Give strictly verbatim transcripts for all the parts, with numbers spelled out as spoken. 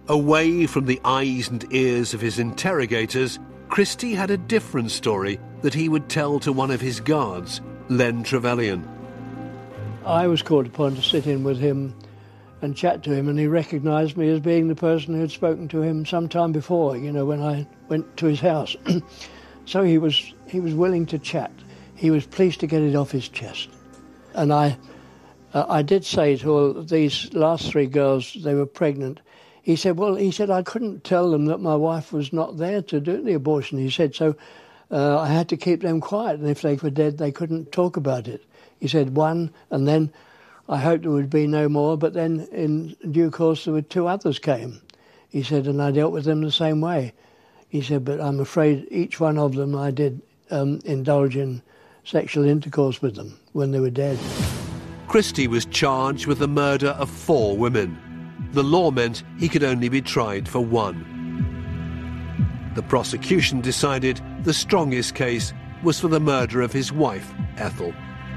Away from the eyes and ears of his interrogators, Christie had a different story that he would tell to one of his guards, Len Trevelyan. I was called upon to sit in with him and chat to him, and he recognised me as being the person who had spoken to him some time before, you know, when I went to his house. So he was he was willing to chat. He was pleased to get it off his chest. And I, uh, I did say to all these last three girls, they were pregnant. He said, well, he said, I couldn't tell them that my wife was not there to do the abortion. He said, so uh, I had to keep them quiet, and if they were dead, they couldn't talk about it. He said one, and then I hoped there would be no more, but then in due course there were two others came. He said, and I dealt with them the same way. He said, but I'm afraid each one of them I did um, indulge in sexual intercourse with them when they were dead. Christie was charged with the murder of four women. The law meant he could only be tried for one. The prosecution decided the strongest case was for the murder of his wife, Ethel.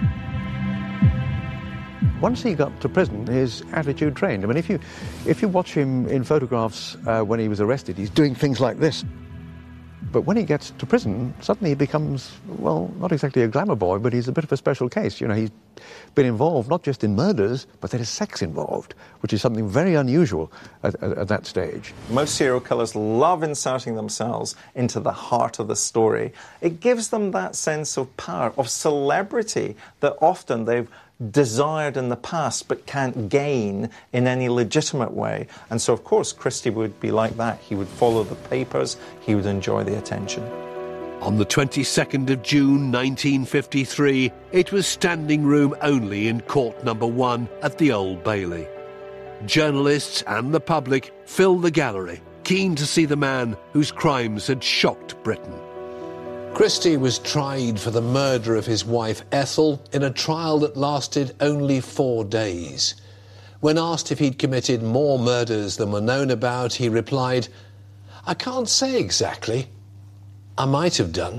Once he got to prison, his attitude changed. I mean, if you, if you watch him in photographs uh, when he was arrested, he's doing things like this. But when he gets to prison, suddenly he becomes, well, not exactly a glamour boy, but he's a bit of a special case. You know, he's been involved not just in murders, but there is sex involved, which is something very unusual at, at, at that stage. Most serial killers love inserting themselves into the heart of the story. It gives them that sense of power, of celebrity that often they've desired in the past but can't gain in any legitimate way. And so, of course, Christie would be like that. He would follow the papers, he would enjoy the attention. On the twenty-second of June nineteen fifty-three, it was standing room only in court number one at the Old Bailey. Journalists and the public filled the gallery, keen to see the man whose crimes had shocked Britain. Christie was tried for the murder of his wife Ethel in a trial that lasted only four days. When asked if he'd committed more murders than were known about, he replied, "I can't say exactly. I might have done."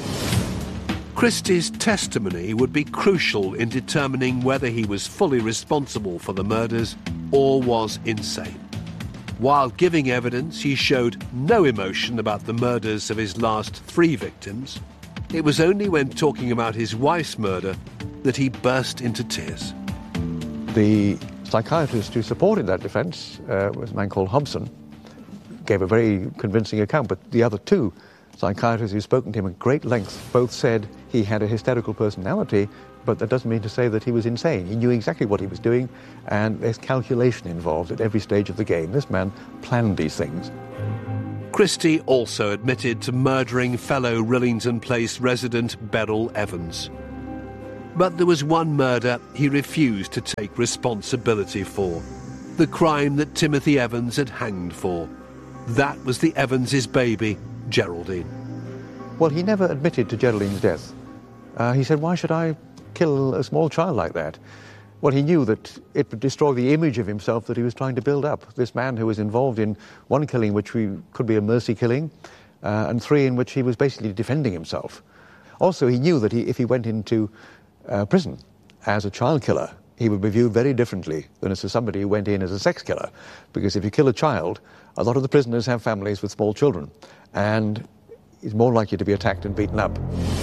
Christie's testimony would be crucial in determining whether he was fully responsible for the murders or was insane. While giving evidence, he showed no emotion about the murders of his last three victims. It was only when talking about his wife's murder that he burst into tears. The psychiatrist who supported that defence uh, was a man called Hobson. Gave a very convincing account, but the other two psychiatrists who've spoken to him at great length both said he had a hysterical personality, but that doesn't mean to say that he was insane. He knew exactly what he was doing, and there's calculation involved at every stage of the game. This man planned these things. Christie also admitted to murdering fellow Rillington Place resident Beryl Evans. But there was one murder he refused to take responsibility for, the crime that Timothy Evans had hanged for. That was the Evans' baby, Geraldine. Well, he never admitted to Geraldine's death. Uh, he said, why should I kill a small child like that? Well, he knew that it would destroy the image of himself that he was trying to build up. This man who was involved in one killing, which we, could be a mercy killing, uh, and three in which he was basically defending himself. Also, he knew that he, if he went into uh, prison as a child killer, he would be viewed very differently than as somebody who went in as a sex killer. Because if you kill a child, a lot of the prisoners have families with small children, and he's more likely to be attacked and beaten up.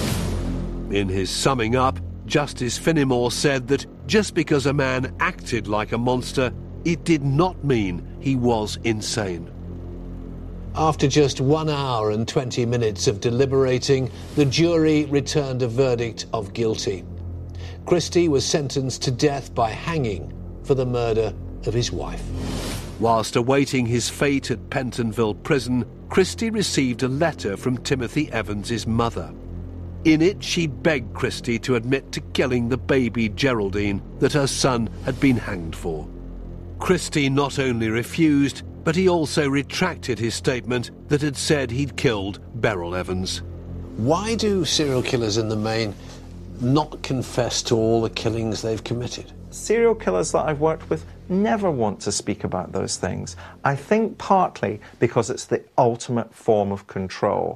In his summing up, Justice Finnemore said that just because a man acted like a monster, it did not mean he was insane. After just one hour and twenty minutes of deliberating, the jury returned a verdict of guilty. Christie was sentenced to death by hanging for the murder of his wife. Whilst awaiting his fate at Pentonville Prison, Christie received a letter from Timothy Evans' mother. In it, she begged Christie to admit to killing the baby Geraldine that her son had been hanged for. Christie not only refused, but he also retracted his statement that had said he'd killed Beryl Evans. Why do serial killers in the main not confess to all the killings they've committed? Serial killers that I've worked with never want to speak about those things. I think partly because it's the ultimate form of control.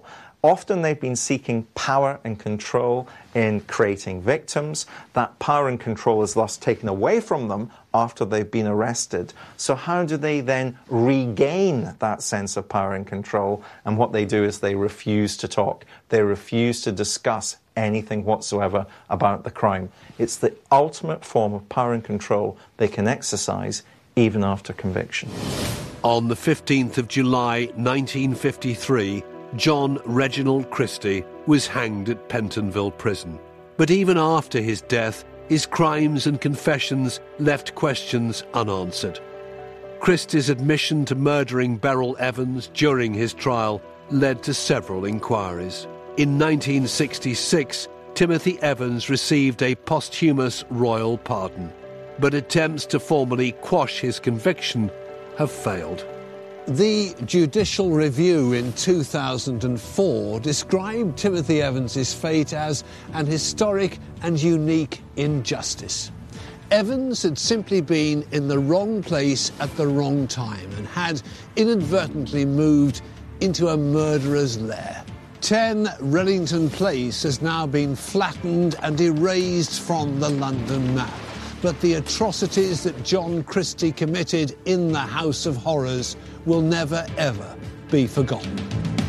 Often they've been seeking power and control in creating victims. That power and control is thus taken away from them after they've been arrested. So how do they then regain that sense of power and control? And what they do is they refuse to talk. They refuse to discuss anything whatsoever about the crime. It's the ultimate form of power and control they can exercise even after conviction. On the fifteenth of July nineteen fifty-three, John Reginald Christie was hanged at Pentonville Prison. But even after his death, his crimes and confessions left questions unanswered. Christie's admission to murdering Beryl Evans during his trial led to several inquiries. In nineteen sixty-six, Timothy Evans received a posthumous royal pardon, but attempts to formally quash his conviction have failed. The Judicial Review in two thousand four described Timothy Evans's fate as an historic and unique injustice. Evans had simply been in the wrong place at the wrong time and had inadvertently moved into a murderer's lair. ten Rellington Place has now been flattened and erased from the London map. But the atrocities that John Christie committed in the House of Horrors will never, ever be forgotten.